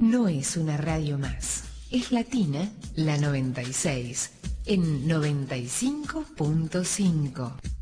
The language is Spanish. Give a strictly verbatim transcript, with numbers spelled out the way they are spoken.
no es una radio más. Es Latina, la noventa y seis, en noventa y cinco punto cinco.